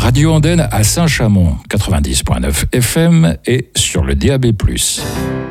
Radio Andenne à Saint-Chamond, 90.9 FM et sur le DAB+.